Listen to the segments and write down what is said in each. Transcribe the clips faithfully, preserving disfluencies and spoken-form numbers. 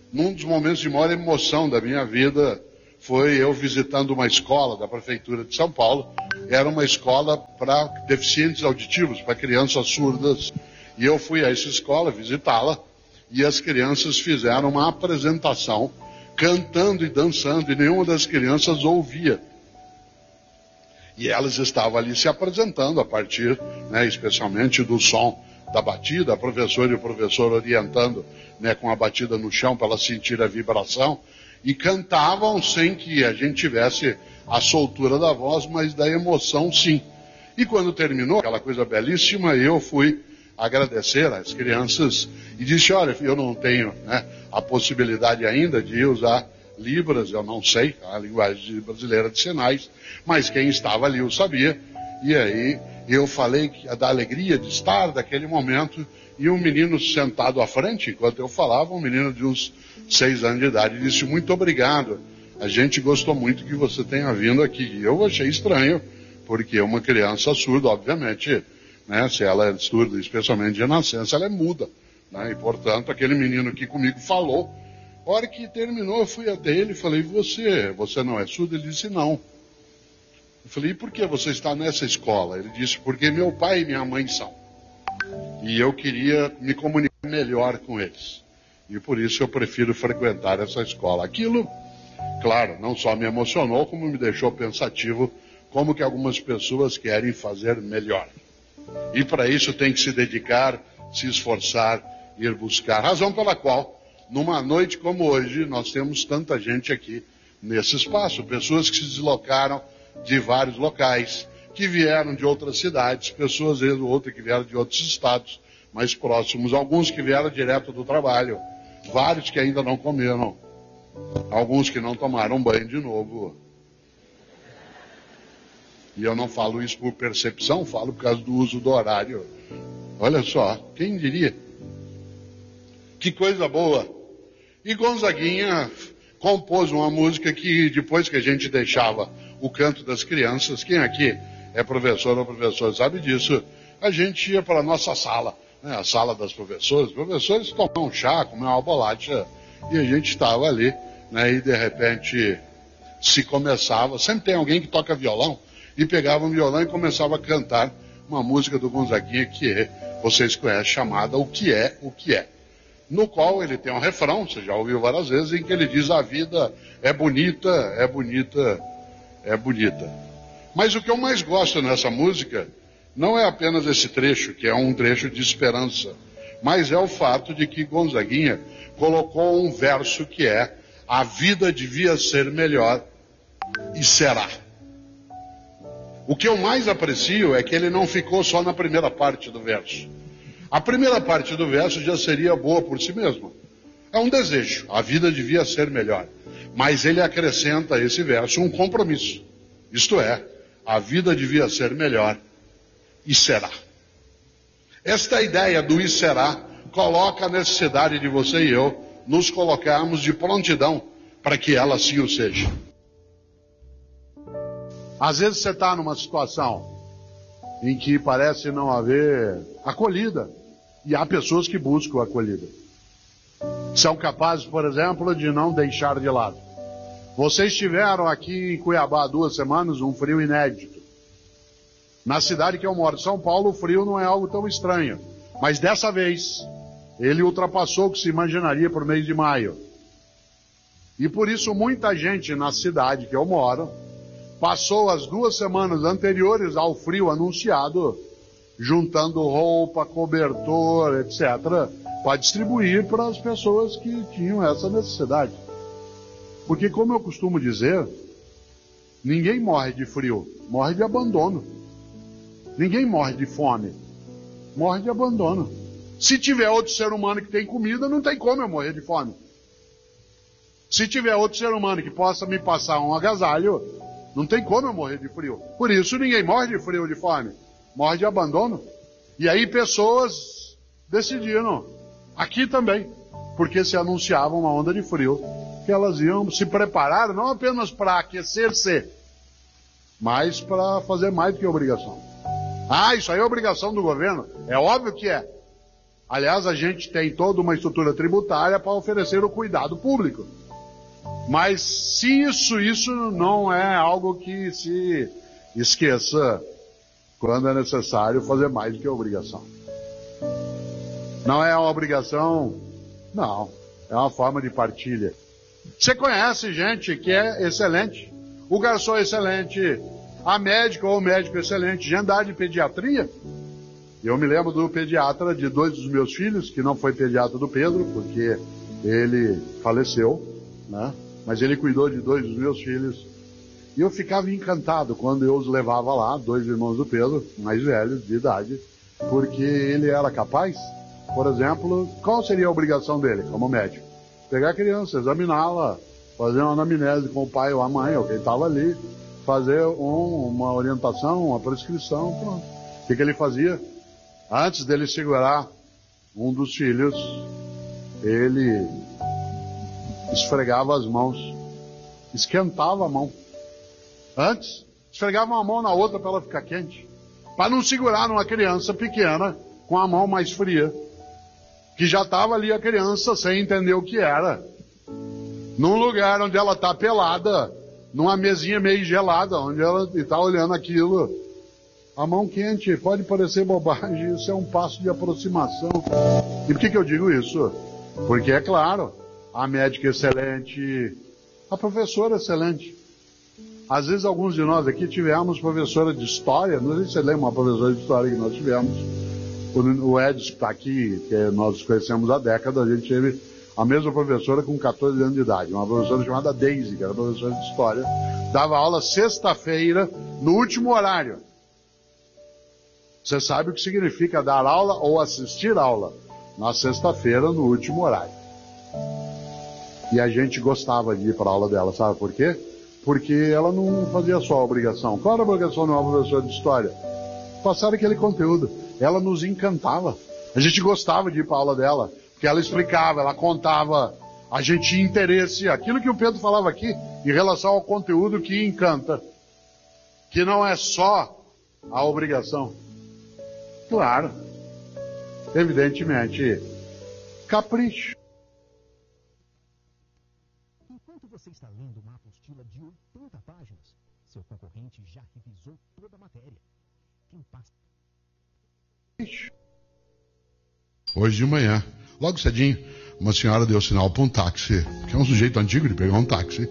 num dos momentos de maior emoção da minha vida, foi eu visitando uma escola da Prefeitura de São Paulo. Era uma escola para deficientes auditivos, para crianças surdas. E eu fui a essa escola visitá-la, e as crianças fizeram uma apresentação, cantando e dançando, e nenhuma das crianças ouvia. E elas estavam ali se apresentando a partir, né, especialmente do som da batida, a professora e o professor orientando, né, com a batida no chão para ela sentir a vibração, e cantavam sem que a gente tivesse a soltura da voz, mas da emoção sim. E quando terminou aquela coisa belíssima, eu fui agradecer às crianças e disse, olha, eu não tenho, né, a possibilidade ainda de usar Libras, eu não sei a linguagem brasileira de sinais, mas quem estava ali eu sabia. E aí eu falei da alegria de estar naquele momento, e um menino sentado à frente, enquanto eu falava, um menino de uns seis anos de idade, disse, muito obrigado, a gente gostou muito que você tenha vindo aqui. E eu achei estranho, porque uma criança surda, obviamente, né, se ela é surda, especialmente de nascença, ela é muda, né, e portanto aquele menino que comigo falou. A hora que terminou, eu fui até ele e falei, você, você não é surdo? Ele disse, não. Eu falei, e por que você está nessa escola? Ele disse, porque meu pai e minha mãe são. E eu queria me comunicar melhor com eles. E por isso eu prefiro frequentar essa escola. Aquilo, claro, não só me emocionou, como me deixou pensativo, como que algumas pessoas querem fazer melhor. E para isso tem que se dedicar, se esforçar, ir buscar. Razão pela qual, numa noite como hoje, nós temos tanta gente aqui nesse espaço. Pessoas que se deslocaram de vários locais, que vieram de outras cidades, pessoas, às vezes, outras que vieram de outros estados mais próximos, alguns que vieram direto do trabalho, vários que ainda não comeram, alguns que não tomaram banho de novo. E eu não falo isso por percepção, falo por causa do uso do horário. Olha só, quem diria? Que coisa boa! E Gonzaguinha compôs uma música que, depois que a gente deixava o canto das crianças, quem aqui é professor ou professor sabe disso, a gente ia para a nossa sala, né, a sala das professoras. Os professores tomavam um chá, comiam uma bolacha, e a gente estava ali, né, e de repente se começava, sempre tem alguém que toca violão, e pegava um violão e começava a cantar uma música do Gonzaguinha que é, vocês conhecem, chamada O Que É, O Que É. No qual ele tem um refrão, você já ouviu várias vezes, em que ele diz, a vida é bonita, é bonita, é bonita. Mas o que eu mais gosto nessa música não é apenas esse trecho, que é um trecho de esperança, mas é o fato de que Gonzaguinha colocou um verso que é, a vida devia ser melhor e será. O que eu mais aprecio é que ele não ficou só na primeira parte do verso. A primeira parte do verso já seria boa por si mesma. É um desejo, a vida devia ser melhor. Mas ele acrescenta a esse verso um compromisso. Isto é, a vida devia ser melhor e será. Esta ideia do e será coloca a necessidade de você e eu nos colocarmos de prontidão para que ela assim o seja. Às vezes você está numa situação em que parece não haver acolhida. E há pessoas que buscam acolhida. São capazes, por exemplo, de não deixar de lado. Vocês tiveram aqui em Cuiabá há duas semanas um frio inédito. Na cidade que eu moro, São Paulo, o frio não é algo tão estranho. Mas dessa vez, ele ultrapassou o que se imaginaria por mês de maio. E por isso muita gente na cidade que eu moro passou as duas semanas anteriores ao frio anunciado juntando roupa, cobertor, etcétera, para distribuir para as pessoas que tinham essa necessidade. Porque, como eu costumo dizer, ninguém morre de frio, morre de abandono. Ninguém morre de fome, morre de abandono. Se tiver outro ser humano que tem comida, não tem como eu morrer de fome. Se tiver outro ser humano que possa me passar um agasalho, não tem como eu morrer de frio. Por isso ninguém morre de frio ou de fome, morre de abandono. E aí pessoas decidiram, aqui também, porque se anunciava uma onda de frio, que elas iam se preparar não apenas para aquecer-se, mas para fazer mais do que obrigação. Ah, isso aí é obrigação do governo? É óbvio que é. Aliás, a gente tem toda uma estrutura tributária para oferecer o cuidado público. Mas se isso, isso não é algo que se esqueça quando é necessário fazer mais do que a obrigação. Não é uma obrigação, não. É uma forma de partilha. Você conhece gente que é excelente. O garçom é excelente. A médica ou o médico é excelente. Já andar de pediatria. Eu me lembro do pediatra de dois dos meus filhos, que não foi pediatra do Pedro, porque ele faleceu, né? Mas ele cuidou de dois dos meus filhos. E eu ficava encantado quando eu os levava lá, dois irmãos do Pedro, mais velhos, de idade, porque ele era capaz, por exemplo, qual seria a obrigação dele, como médico? Pegar a criança, examiná-la, fazer uma anamnese com o pai ou a mãe, ou quem estava ali, fazer um, uma orientação, uma prescrição, pronto. O que, que ele fazia? Antes dele segurar um dos filhos, ele esfregava as mãos, esquentava a mão. Antes, esfregava uma mão na outra para ela ficar quente. Para não segurar numa criança pequena com a mão mais fria. Que já estava ali a criança sem entender o que era. Num lugar onde ela está pelada, numa mesinha meio gelada, onde ela está olhando aquilo. A mão quente, pode parecer bobagem, isso é um passo de aproximação. E por que, que eu digo isso? Porque, é claro, a médica excelente, a professora excelente. Às vezes alguns de nós aqui tivemos professora de história, não sei se você lembra uma professora de história que nós tivemos. O Edson está aqui, que nós conhecemos há décadas, a gente teve a mesma professora com catorze anos de idade, uma professora chamada Daisy, que era professora de história, dava aula sexta-feira, no último horário. Você sabe o que significa dar aula ou assistir aula? Na sexta-feira, no último horário. E a gente gostava de ir para a aula dela, sabe por quê? Porque ela não fazia só a obrigação. Qual era a obrigação de uma professora de história? Passar aquele conteúdo. Ela nos encantava. A gente gostava de ir para a aula dela, porque ela explicava, ela contava, a gente tinha interesse. Aquilo que o Pedro falava aqui, em relação ao conteúdo que encanta, que não é só a obrigação. Claro, evidentemente, capricho. Enquanto você está lendo uma apostila de oitenta páginas, seu concorrente já revisou toda a matéria. Quem passa... Hoje de manhã, logo cedinho, uma senhora deu sinal para um táxi, que é um sujeito antigo de pegar um táxi.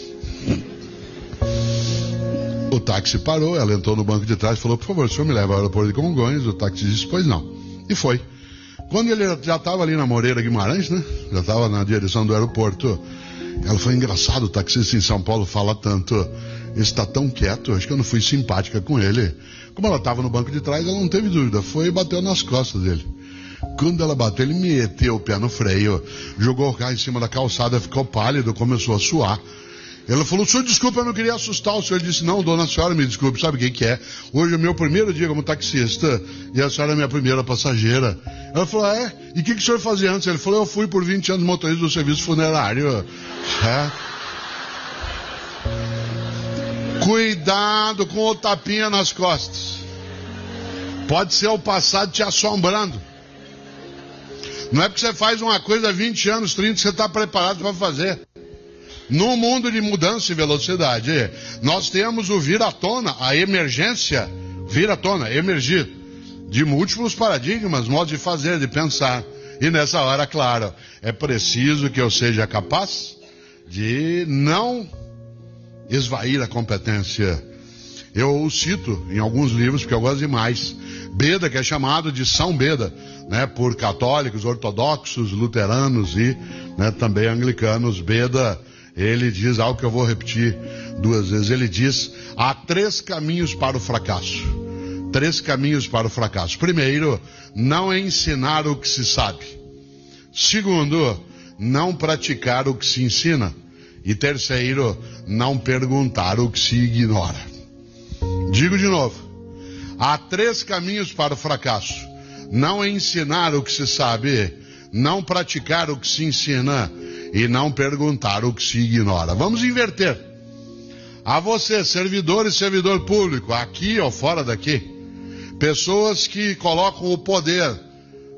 O táxi parou, ela entrou no banco de trás e falou: por favor, o senhor me leva ao aeroporto de Congonhas? O táxi disse: pois não. E foi. Quando ele já estava ali na Moreira Guimarães, né? Já estava na direção do aeroporto, ela foi: engraçado, o taxista em São Paulo fala tanto, ele está tão quieto, acho que eu não fui simpática com ele. Como ela estava no banco de trás, ela não teve dúvida, foi e bateu nas costas dele. Quando ela bateu, ele meteu o pé no freio, jogou o carro em cima da calçada, ficou pálido, começou a suar. Ela falou: senhor, desculpa, eu não queria assustar o senhor. Ele disse: não, dona, a senhora me desculpe, sabe o que que é? Hoje é o meu primeiro dia como taxista e a senhora é minha primeira passageira. Ela falou: ah, é? E o que, que o senhor fazia antes? Ele falou: eu fui por vinte anos motorista do serviço funerário. É. Cuidado com o tapinha nas costas. Pode ser o passado te assombrando. Não é porque você faz uma coisa há vinte anos, trinta, que você está preparado para fazer. No mundo de mudança e velocidade, nós temos o vir à tona, a emergência, vir à tona, emergir, de múltiplos paradigmas, modos de fazer, de pensar. E nessa hora, claro, é preciso que eu seja capaz de não esvair a competência. Eu o cito em alguns livros, porque eu gosto demais. Beda, que é chamado de São Beda, né, por católicos, ortodoxos, luteranos e, né, também anglicanos. Beda, ele diz algo que eu vou repetir duas vezes. Ele diz: há três caminhos para o fracasso. Três caminhos para o fracasso. Primeiro, não ensinar o que se sabe. Segundo, não praticar o que se ensina. E terceiro, não perguntar o que se ignora. Digo de novo: há três caminhos para o fracasso: não ensinar o que se sabe, não praticar o que se ensina e não perguntar o que se ignora. Vamos inverter. A você, servidor e servidor público, aqui ou fora daqui, pessoas que colocam o poder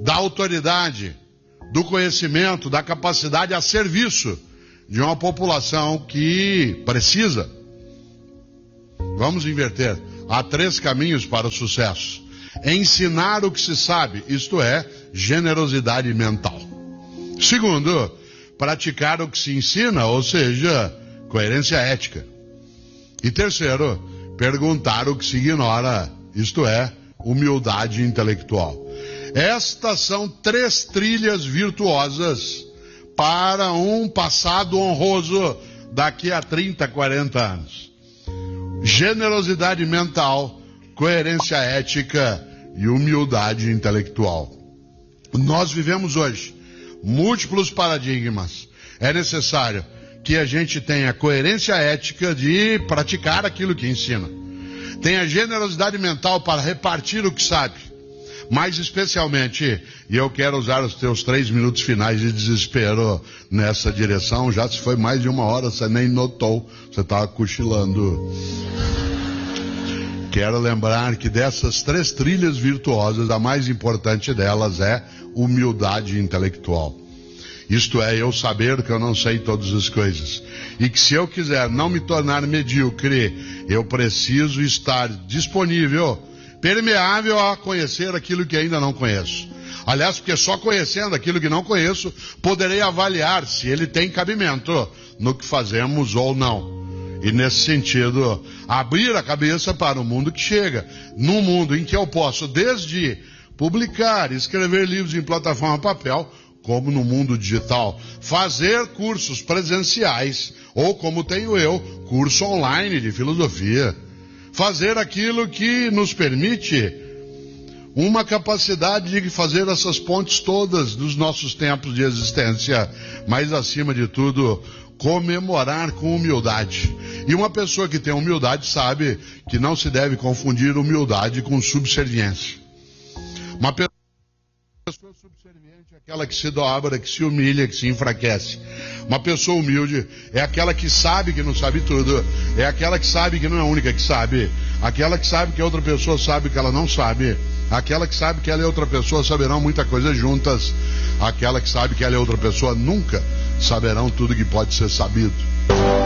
da autoridade, do conhecimento, da capacidade a serviço de uma população que precisa. Vamos inverter. Há três caminhos para o sucesso. Ensinar o que se sabe, isto é, generosidade mental. Segundo, praticar o que se ensina, ou seja, coerência ética. E terceiro, perguntar o que se ignora, isto é, humildade intelectual. Estas são três trilhas virtuosas para um passado honroso daqui a trinta, quarenta anos. Generosidade mental, coerência ética e humildade intelectual. Nós vivemos hoje múltiplos paradigmas. É necessário que a gente tenha coerência ética de praticar aquilo que ensina. Tenha generosidade mental para repartir o que sabe. Mais especialmente, e eu quero usar os teus três minutos finais de desespero nessa direção, já se foi mais de uma hora, você nem notou, você estava cochilando. Quero lembrar que dessas três trilhas virtuosas, a mais importante delas é humildade intelectual. Isto é, eu saber que eu não sei todas as coisas. E que se eu quiser não me tornar medíocre, eu preciso estar disponível, permeável a conhecer aquilo que ainda não conheço. Aliás, porque só conhecendo aquilo que não conheço, poderei avaliar se ele tem cabimento no que fazemos ou não. E nesse sentido, abrir a cabeça para o mundo que chega. Num mundo em que eu posso, desde publicar, escrever livros em plataforma papel, como no mundo digital, fazer cursos presenciais, ou como tenho eu, curso online de filosofia. Fazer aquilo que nos permite uma capacidade de fazer essas pontes todas dos nossos tempos de existência, mas acima de tudo, comemorar com humildade. E uma pessoa que tem humildade sabe que não se deve confundir humildade com subserviência. Uma pessoa subserviente é aquela que se dobra, que se humilha, que se enfraquece. Uma pessoa humilde é aquela que sabe que não sabe tudo, é aquela que sabe que não é a única que sabe, aquela que sabe que a outra pessoa sabe que ela não sabe, aquela que sabe que ela e outra pessoa saberão muita coisa juntas, aquela que sabe que ela e outra pessoa nunca saberão tudo que pode ser sabido.